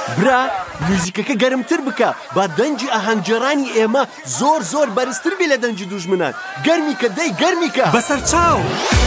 برا موزیکەکە گەرمتر بکە با دەنجی ئاهەنگگێڕانی ئێمە زۆر بەرزتر بێ لە دەنجی دوژمنان. گەرمیکە دەی گەرمیکە بەسەر چاو